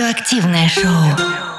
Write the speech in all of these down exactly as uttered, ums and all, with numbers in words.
Радиоактивное шоу.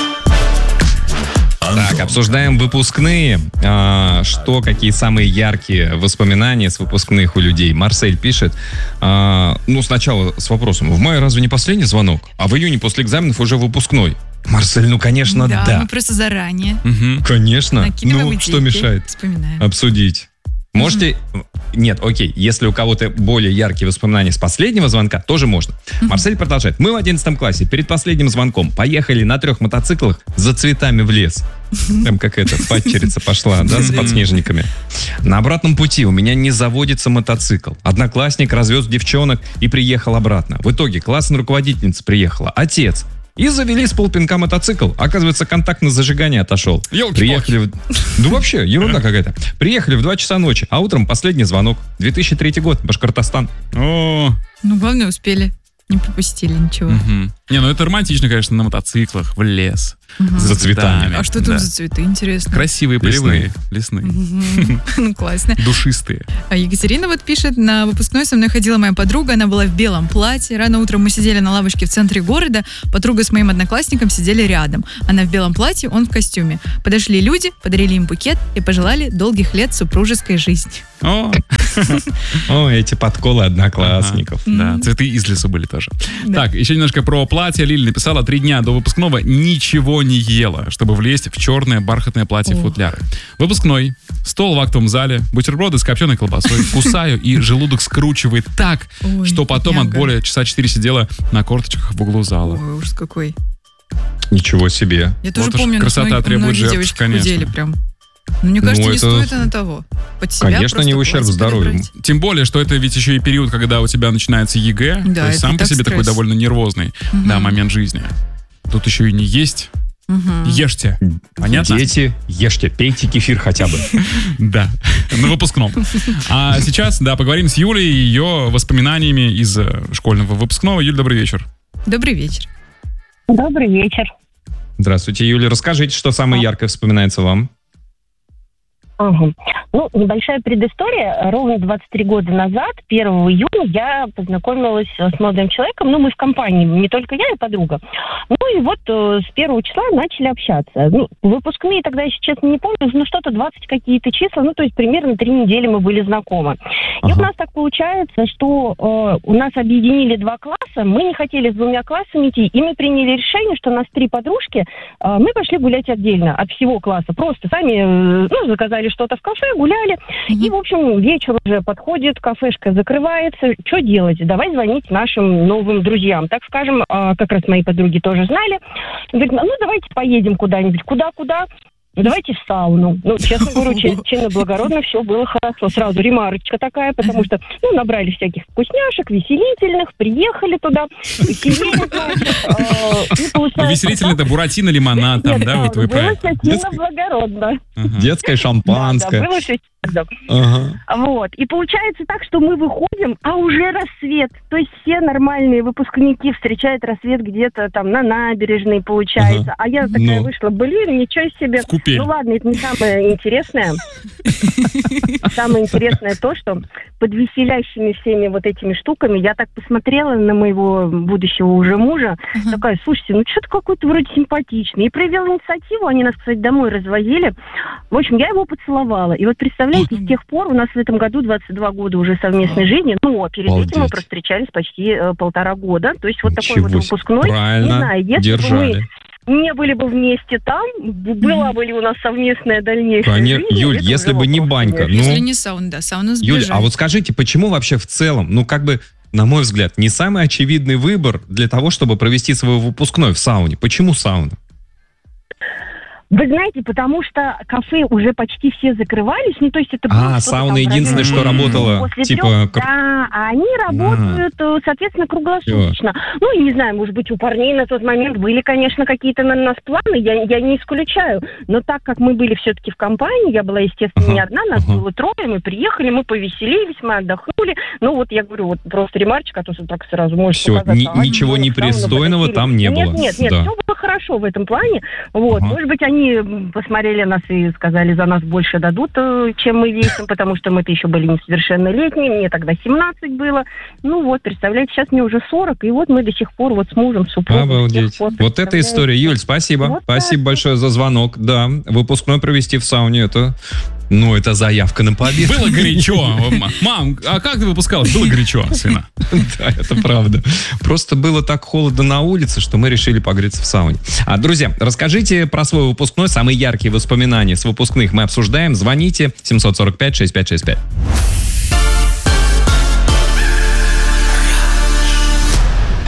Так, обсуждаем выпускные. А, что, какие самые яркие воспоминания с выпускных у людей? Марсель пишет. А, ну, сначала с вопросом. В мае разве не последний звонок? А в июне после экзаменов уже выпускной. Марсель, ну, конечно, да. Да, мы просто заранее. Угу. Конечно. Накидываем Ну, что идейки, мешает вспоминаем. обсудить? Можете... Нет, окей, если у кого-то более яркие воспоминания с последнего звонка, тоже можно. Марсель продолжает. Мы в одиннадцатом классе перед последним звонком поехали на трех мотоциклах за цветами в лес. Там какая-то падчерица пошла, да, с подснежниками. На обратном пути у меня не заводится мотоцикл. Одноклассник развез девчонок и приехал обратно. В итоге классная руководительница приехала, отец. И завели с полпинка мотоцикл. Оказывается, контакт на зажигание отошел. Ёлки-палки. Приехали в... Да вообще, ерунда какая-то. Приехали в два часа ночи, а утром последний звонок. две тысячи третий год, Башкортостан. О, Ну, главное, успели. Не пропустили ничего. мгм. Не, ну это романтично, конечно, на мотоциклах, в лес. За цветами. А что тут Да. за цветы, интересно? Красивые, полевые, лесные, Мгм. Ну, классно. душистые. А Екатерина вот пишет, на выпускной со мной ходила моя подруга, она была в белом платье. Рано утром мы сидели на лавочке в центре города, подруга с моим одноклассником сидели рядом. Она в белом платье, он в костюме. Подошли люди, подарили им букет и пожелали долгих лет супружеской жизни. О, О, эти подколы одноклассников. да, цветы из леса были тоже. Да. Так, еще немножко про платье. Лили написала, три дня до выпускного ничего не ела, чтобы влезть в черное бархатное платье Ох. футляры. Выпускной, стол в актовом зале, бутерброды с копченой колбасой, кусаю, и желудок скручивает так, Ой, что потом от бедняга. боли часа четыре сидела на корточках в углу зала. Ой, ужас какой. Ничего себе. Я тоже Вот уж помню, красота многие, требует многие жертв, девочки конечно. худели прям. Но мне кажется, Ну, не это- стоит она того. Под себя Конечно, просто не в ущерб платье здоровью. подобрать. Тем более, что это ведь еще и период, когда у тебя начинается ЕГЭ, Да, то есть это сам и по так себе такой стресс. довольно нервозный Мгм. да, момент жизни. Тут еще и не есть. Мгм. Ешьте. Понятно? Дети, ешьте, пейте кефир хотя бы. Да, на выпускном. А сейчас, да, поговорим с Юлей и ее воспоминаниями из э, школьного выпускного. Юль, добрый вечер. Добрый вечер. Добрый вечер. Здравствуйте, Юля. Расскажите, что самое яркое вспоминается вам? Ага. Ну, небольшая предыстория. Ровно двадцать три года назад, первого июня, я познакомилась с молодым человеком. Ну, мы в компании, не только я и подруга. Ну, и вот э, с первого числа начали общаться. Ну, выпускные тогда, если честно, не помню, ну, что-то двадцать какие-то числа. Ну, то есть примерно три недели мы были знакомы. И Ага. у нас так получается, что э, у нас объединили два класса. Мы не хотели с двумя классами идти. И мы приняли решение, что у нас три подружки. э, мы пошли гулять отдельно от всего класса. Просто сами, э, ну, заказали что-то в кафе, гуляли. Мгм. И, в общем, вечер уже подходит, кафешка закрывается. Что делать? Давай звонить нашим новым друзьям. Так скажем, а, как раз мои подруги тоже знали. Говорит, ну, давайте поедем куда-нибудь. Куда-куда? Ну, давайте в сауну. Ну, честно говорю, честно, чинно, благородно, все было хорошо. Сразу ремарочка такая, потому что, ну, набрали всяких вкусняшек, веселительных, приехали туда, веселили, значит, а, ну, получается, Увеселительно это буратино, лимонад, там, Нет, да, вот вы было правильно. все чинно, благородно. Ага. Детское Да, шампанское. да, было все чинно. Ага. Вот. И получается так, что мы выходим, а уже рассвет. То есть все нормальные выпускники встречают рассвет где-то там на набережной, получается. Ага. А я такая Ну. вышла, блин, ничего себе. В купель. Ну ладно, это не самое интересное. Самое интересное то, что под веселящими всеми вот этими штуками я так посмотрела на моего будущего уже мужа. Ага. Такая, слушайте, ну что-то какой-то вроде симпатичный. И проявила инициативу, они нас, кстати, домой развозили. В общем, я его поцеловала. И вот представляете, с тех пор у нас в этом году двадцать два года уже совместной жизни. Ну, а перед этим мы Обалдеть. простречались почти э, полтора года. То есть вот такой Ничего вот себе. выпускной. Не Правильно, знаю, если держали. бы мы не были бы вместе там, б- была бы ли у нас совместная дальнейшая Конечно. жизнь. Юль, это если уже бы не вопрос, банька, конечно. ну... Если не сауна, да, сауна Юль, сближает. а вот скажите, почему вообще в целом, ну как бы, на мой взгляд, не самый очевидный выбор для того, чтобы провести свой выпускной в сауне? Почему сауна? Вы знаете, потому что кафе уже почти все закрывались, ну то есть это было А, что-то сауна там в единственное, районе что работало, после типа... трех, кр- да, а они работают, э, соответственно, круглосуточно. Ну, и не знаю, может быть, у парней на тот момент были, конечно, какие-то на нас планы, я, я не исключаю. Но так как мы были все-таки в компании, я была, естественно, Ага, не одна, нас ага. было трое, мы приехали, мы повеселились, мы отдохнули. Ну, вот я говорю, вот просто ремарочка, а то что так сразу может Всё, показаться. ни- а, ничего ну, в сауну непристойного потащили. там не нет, было. Нет, нет, Да. все было хорошо. хорошо в этом плане. Вот. Ага. Может быть, они посмотрели нас и сказали, за нас больше дадут, э, чем мы весим, потому что мы-то еще были несовершеннолетние, мне тогда семнадцать было. Ну вот, представляете, сейчас мне уже сорок, и вот мы до сих пор вот с мужем, с супругом. Обалдеть. Пор, Вот эта история. Юль, спасибо. Вот спасибо так. большое за звонок. Да, выпускной провести в сауне, это... Ну, это заявка на победу. Было горячо. Мам, а как ты выпускалась? Было горячо, сына. Да, это правда. Просто было так холодно на улице, что мы решили погреться в сауне. А, друзья, расскажите про свой выпускной. Самые яркие воспоминания с выпускных мы обсуждаем. Звоните семь сорок пять шестьдесят пять шестьдесят пять.